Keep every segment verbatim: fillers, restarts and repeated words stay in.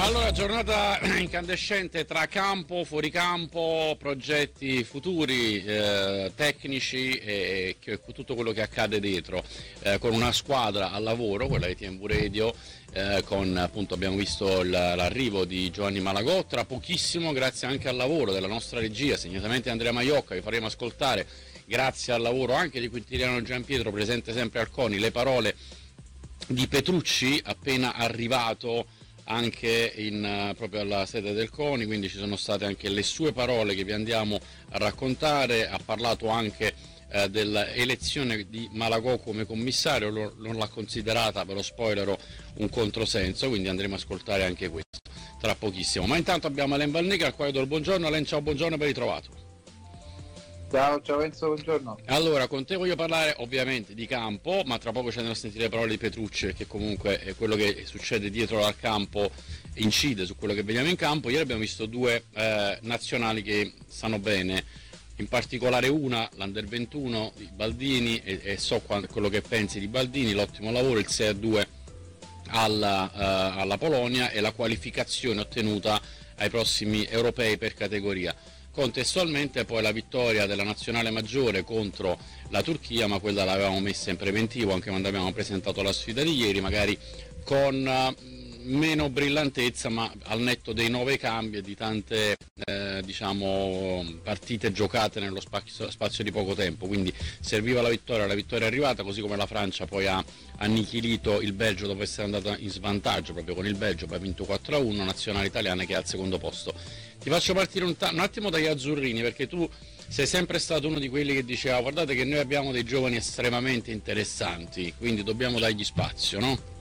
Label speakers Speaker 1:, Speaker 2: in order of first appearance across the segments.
Speaker 1: Allora, giornata incandescente tra campo, fuoricampo, progetti futuri, eh, tecnici e, e tutto quello che accade dietro, eh, con una squadra al lavoro, quella di T M V Radio, eh, con appunto abbiamo visto il, l'arrivo di Giovanni Malagò, tra pochissimo grazie anche al lavoro della nostra regia, segnatamente Andrea Maiocca, vi faremo ascoltare, grazie al lavoro anche di Quintiliano Giampietro, presente sempre al CONI, le parole di Petrucci, appena arrivato anche in, proprio alla sede del CONI, quindi ci sono state anche le sue parole che vi andiamo a raccontare. Ha parlato anche eh, dell'elezione di Malagò come commissario, lo, non l'ha considerata, ve lo spoilerò, un controsenso, quindi andremo a ascoltare anche questo tra pochissimo. Ma intanto abbiamo Alain Valneca al quale do il buongiorno. Alain, ciao, buongiorno, ben ritrovato.
Speaker 2: Ciao, ciao Enzo, buongiorno.
Speaker 1: Allora, con te voglio parlare ovviamente di campo, ma tra poco ci andremo a sentire le parole di Petrucci, perché comunque è quello che succede dietro al campo incide su quello che vediamo in campo. Ieri abbiamo visto due eh, nazionali che stanno bene, in particolare una, l'Under ventuno di Baldini, e, e so quando, quello che pensi di Baldini, l'ottimo lavoro, il sei a due alla, uh, alla Polonia e la qualificazione ottenuta ai prossimi europei per categoria. Contestualmente poi la vittoria della nazionale maggiore contro la Turchia, ma quella l'avevamo messa in preventivo anche quando abbiamo presentato la sfida di ieri, magari con uh, meno brillantezza, ma al netto dei nove cambi e di tante eh, diciamo partite giocate nello spazio, spazio di poco tempo, quindi serviva la vittoria, la vittoria è arrivata, così come la Francia poi ha annichilito il Belgio dopo essere andata in svantaggio proprio con il Belgio, poi ha vinto quattro a uno, nazionale italiana che è al secondo posto. Ti faccio partire un, ta- un attimo dagli azzurrini, perché tu sei sempre stato uno di quelli che diceva guardate che noi abbiamo dei giovani estremamente interessanti, quindi dobbiamo dargli spazio, no?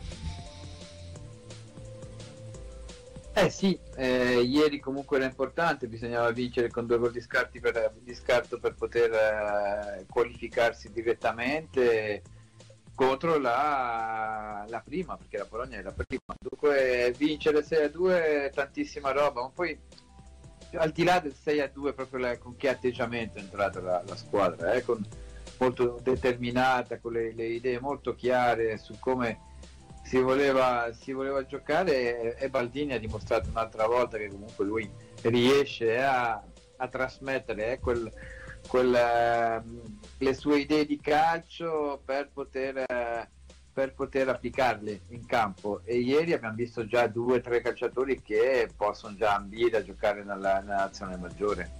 Speaker 2: Eh sì, eh, ieri comunque era importante, bisognava vincere con due gol di, scarti per, di scarto per poter eh, qualificarsi direttamente contro la, la prima, perché la Polonia è la prima. Dunque vincere sei a due, tantissima roba, ma poi al di là del sei a due proprio la, con che atteggiamento è entrata la, la squadra, eh, con, molto determinata, con le, le idee molto chiare su come si voleva, si voleva giocare, e, e Baldini ha dimostrato un'altra volta che comunque lui riesce a, a trasmettere eh, quel, quel, uh, le sue idee di calcio per poter, uh, per poter applicarle in campo, e ieri abbiamo visto già due o tre calciatori che possono già ambire a giocare nella, nella nazionale maggiore.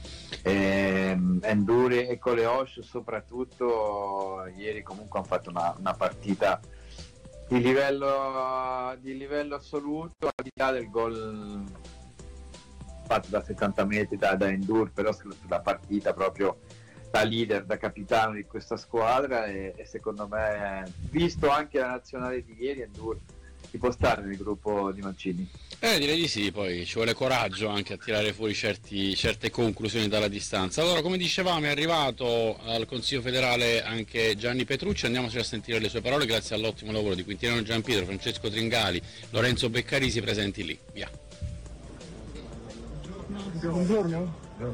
Speaker 2: Enduri e Coleoscio soprattutto ieri comunque hanno fatto una, una partita di livello, di livello assoluto, al di là del gol fatto da settanta metri da, da Endur, però sulla partita proprio da leader, da capitano di questa squadra, e, e secondo me, visto anche la nazionale di ieri, Endur si può stare nel gruppo di Mancini.
Speaker 1: Eh, direi di sì, poi ci vuole coraggio anche a tirare fuori certi, certe conclusioni dalla distanza. Allora, come dicevamo, è arrivato al Consiglio federale anche Gianni Petrucci, andiamoci a sentire le sue parole grazie all'ottimo lavoro di Quintiliano Giampietro, Francesco Tringali, Lorenzo Beccarisi presenti lì. Via.
Speaker 3: Buongiorno.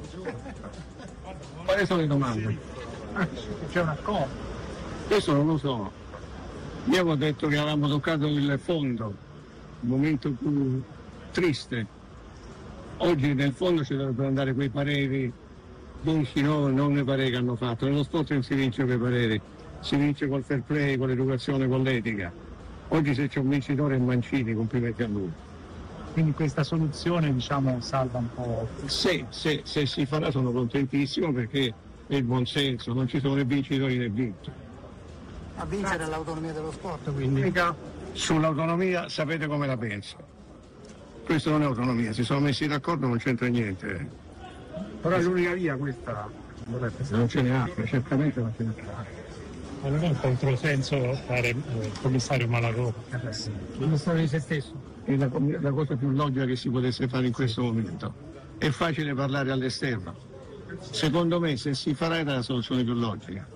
Speaker 3: Quali sono le domande? C'è un accordo. Questo non lo so. Io avevo detto che avevamo toccato il fondo, il momento più triste. Oggi nel fondo ci dovrebbero andare quei pareri, dici no, non i pareri che hanno fatto. Nello sport non si vince quei pareri, si vince col fair play, con l'educazione, con l'etica. Oggi se c'è un vincitore è Mancini, complimenti a lui.
Speaker 4: Quindi questa soluzione, diciamo, salva un po'.
Speaker 3: Se, se, se si farà sono contentissimo, perché è il buon senso, non ci sono né vincitori né vinti.
Speaker 4: A vincere l'autonomia dello sport, quindi.
Speaker 3: Sull'autonomia sapete come la penso. Questo non è autonomia, si sono messi d'accordo, non c'entra niente.
Speaker 4: Però è l'unica via questa.
Speaker 3: Non ce n'è altra, certamente non ce n'è altra.
Speaker 4: Ma non è un controsenso fare il commissario Malagò? Commissario di se stesso?
Speaker 3: È la, la cosa più logica che si potesse fare in questo momento. È facile parlare all'esterno. Secondo me, se si farà, è la soluzione più logica.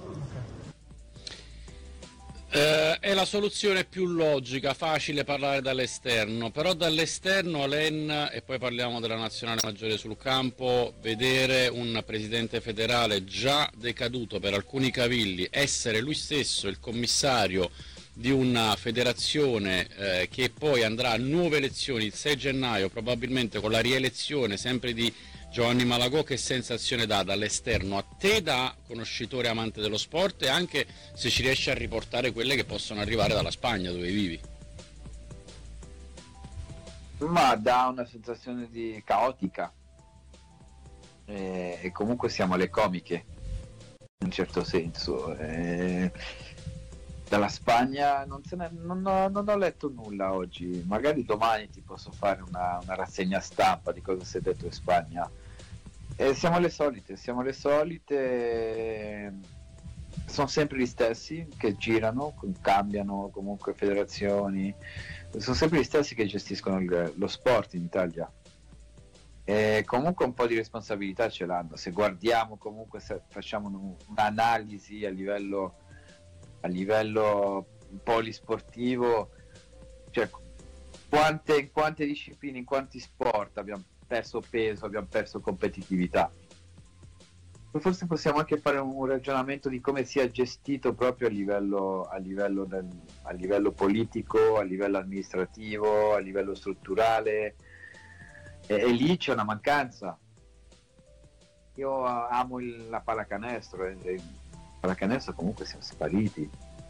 Speaker 1: Eh, è la soluzione più logica, facile parlare dall'esterno, però dall'esterno Alain, e poi parliamo della nazionale maggiore sul campo, vedere un presidente federale già decaduto per alcuni cavilli, essere lui stesso il commissario di una federazione eh, che poi andrà a nuove elezioni il sei gennaio, probabilmente con la rielezione sempre di Giovanni Malagò, che sensazione dà dall'esterno a te da conoscitore amante dello sport, e anche se ci riesci a riportare quelle che possono arrivare dalla Spagna dove vivi?
Speaker 2: Ma dà una sensazione di caotica e, e comunque siamo alle comiche in un certo senso. E dalla Spagna non, se ne, non, ho, non ho letto nulla oggi, magari domani ti posso fare una, una rassegna stampa di cosa si è detto in Spagna. E siamo le solite, siamo le solite, sono sempre gli stessi che girano, cambiano comunque federazioni, sono sempre gli stessi che gestiscono il, lo sport in Italia. E comunque un po' di responsabilità ce l'hanno. Se guardiamo comunque, se facciamo un'analisi a livello a livello polisportivo, cioè quante, in quante discipline, in quanti sport abbiamo perso peso, abbiamo perso competitività. Forse possiamo anche fare un ragionamento di come sia gestito proprio a livello, a livello, del, a livello politico, a livello amministrativo, a livello strutturale, e, e lì c'è una mancanza. Io amo il, la pallacanestro, e, e pallacanestro comunque siamo spariti.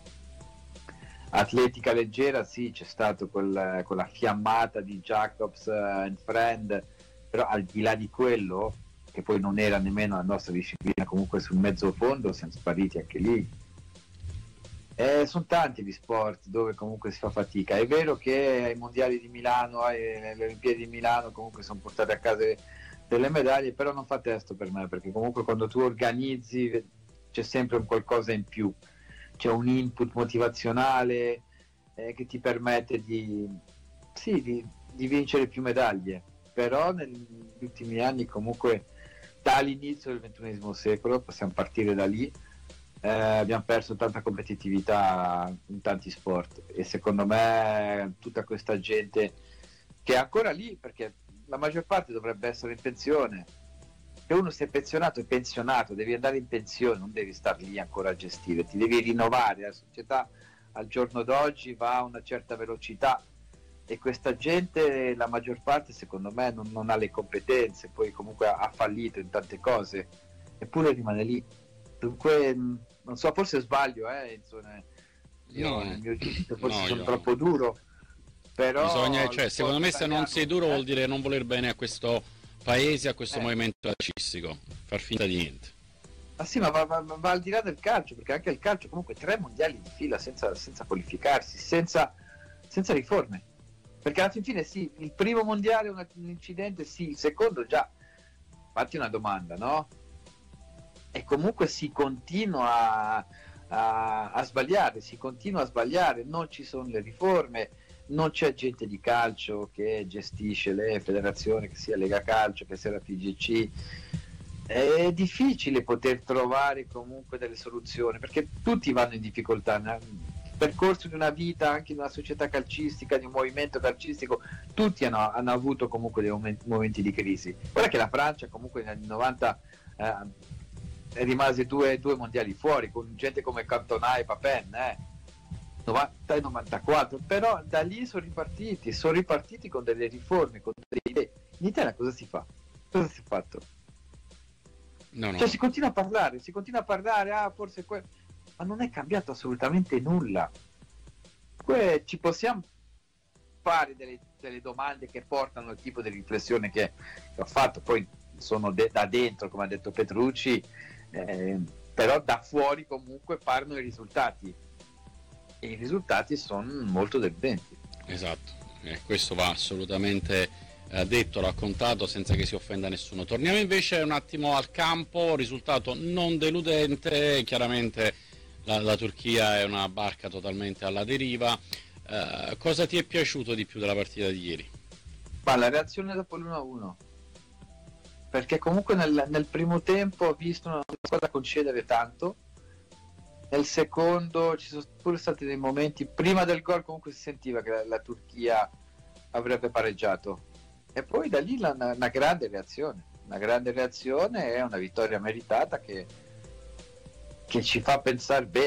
Speaker 2: Atletica leggera sì, c'è stato quel, quella fiammata di Jacobs and Friend, però al di là di quello, che poi non era nemmeno la nostra disciplina, comunque sul mezzo fondo siamo spariti anche lì. E sono tanti gli sport dove comunque si fa fatica. È vero che ai mondiali di Milano, alle Olimpiadi di Milano comunque sono portate a casa delle medaglie, però non fa testo per me, perché comunque quando tu organizzi c'è sempre un qualcosa in più, c'è un input motivazionale eh, che ti permette di, sì, di, di vincere più medaglie. Però negli ultimi anni comunque, dall'inizio del ventunesimo secolo, possiamo partire da lì, eh, abbiamo perso tanta competitività in tanti sport, e secondo me tutta questa gente che è ancora lì, perché la maggior parte dovrebbe essere in pensione, se uno si è pensionato è pensionato, devi andare in pensione, non devi star lì ancora a gestire, ti devi rinnovare. La società al giorno d'oggi va a una certa velocità e questa gente, la maggior parte secondo me non, non ha le competenze, poi comunque ha, ha fallito in tante cose eppure rimane lì. Dunque non so, forse sbaglio, eh, insomma, io
Speaker 1: no,
Speaker 2: nel mio giudizio forse
Speaker 1: no,
Speaker 2: sono
Speaker 1: io...
Speaker 2: troppo duro, però
Speaker 1: bisogna, cioè, secondo me se non sei duro
Speaker 2: eh?
Speaker 1: vuol dire non voler bene a questo paese, a questo
Speaker 2: eh.
Speaker 1: movimento calcistico, far finta di niente.
Speaker 2: Ah sì, ma va, va, va al di là del calcio, perché anche il calcio comunque tre mondiali di fila senza, senza qualificarsi, senza, senza riforme, perché alla fin fine sì, il primo mondiale è un, un incidente, sì, il secondo già, fatti una domanda, no? E comunque si continua a, a, a sbagliare, si continua a sbagliare, non ci sono le riforme, non c'è gente di calcio che gestisce le federazioni, che sia Lega Calcio, che sia la F I G C. È difficile poter trovare comunque delle soluzioni, perché tutti vanno in difficoltà. Nel percorso di una vita, anche in una società calcistica, di un movimento calcistico, tutti hanno, hanno avuto comunque dei momenti, momenti di crisi. Guarda che la Francia comunque negli anni novanta eh, rimase due, due mondiali fuori, con gente come Cantona e Papin, eh. novanta e novantaquattro, però da lì sono ripartiti, sono ripartiti con delle riforme, con delle idee. In Italia cosa si fa? Cosa si è fatto?
Speaker 1: No, no.
Speaker 2: Cioè si continua a parlare, si continua a parlare, ah forse que... ma non è cambiato assolutamente nulla. Que- ci possiamo fare delle, delle domande che portano al tipo di riflessione che, che ho fatto, poi sono de- da dentro, come ha detto Petrucci, eh, però da fuori comunque parlano i risultati, e i risultati sono molto deludenti.
Speaker 1: Esatto, eh, questo va assolutamente eh, detto, raccontato, senza che si offenda nessuno. Torniamo invece un attimo al campo, risultato non deludente, chiaramente la, la Turchia è una barca totalmente alla deriva. Eh, cosa ti è piaciuto di più della partita di ieri?
Speaker 2: Ma la reazione dopo l'uno a uno, perché comunque nel, nel primo tempo ho visto una squadra concedere tanto, nel secondo ci sono pure stati dei momenti, prima del gol comunque si sentiva che la, la Turchia avrebbe pareggiato, e poi da lì la, una, una grande reazione, una grande reazione e una vittoria meritata che, che ci fa pensare bene,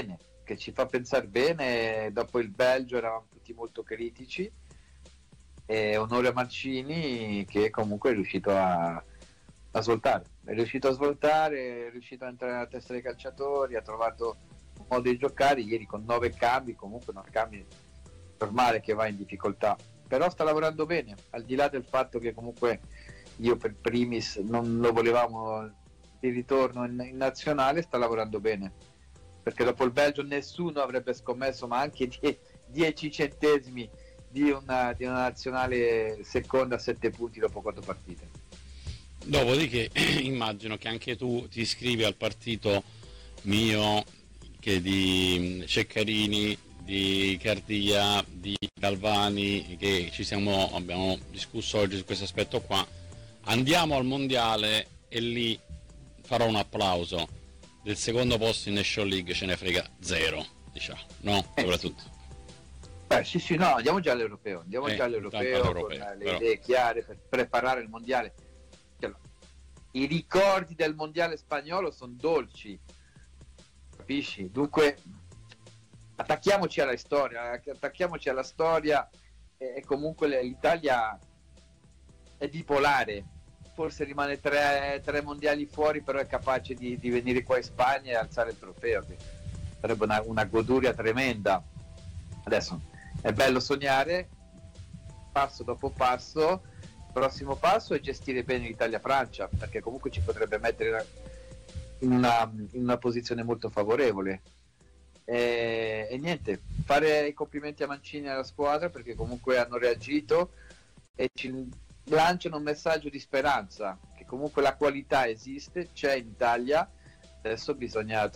Speaker 2: che ci fa pensare bene. Dopo il Belgio eravamo tutti molto critici, e onore a Mancini che comunque è riuscito a, a svoltare, è riuscito a svoltare, è riuscito a entrare nella testa dei calciatori, ha trovato un modo di giocare. Ieri con nove cambi, comunque nove cambi normale che va in difficoltà, però sta lavorando bene, al di là del fatto che comunque io per primis non lo volevamo di ritorno in, in nazionale. Sta lavorando bene, perché dopo il Belgio nessuno avrebbe scommesso, ma anche die, dieci centesimi di una, di una nazionale seconda a sette punti dopo quattro partite.
Speaker 1: Dopodiché immagino che anche tu ti iscrivi al partito mio, che di Ceccarini, di Cardia, di Galvani, che ci siamo, abbiamo discusso oggi su questo aspetto qua. Andiamo al mondiale e lì farò un applauso. Del secondo posto in Nation League ce ne frega zero, diciamo, no?
Speaker 2: Eh,
Speaker 1: Soprattutto.
Speaker 2: Sì. Beh, sì, sì, no, andiamo già all'europeo, andiamo
Speaker 1: Eh,
Speaker 2: già all'europeo con
Speaker 1: all'europeo,
Speaker 2: le
Speaker 1: però.
Speaker 2: idee chiare per preparare il mondiale. Cioè, i ricordi del mondiale spagnolo sono dolci, capisci? Dunque attacchiamoci alla storia, attacchiamoci alla storia, e comunque l'Italia è bipolare, forse rimane tre, tre mondiali fuori, però è capace di, di venire qua in Spagna e alzare il trofeo, che sarebbe una, una goduria tremenda. Adesso è bello sognare, passo dopo passo. Il prossimo passo è gestire bene l'Italia-Francia, perché comunque ci potrebbe mettere in una, in una posizione molto favorevole. E, e niente, fare i complimenti a Mancini e alla squadra, perché comunque hanno reagito e ci lanciano un messaggio di speranza, che comunque la qualità esiste, c'è in Italia. Adesso bisogna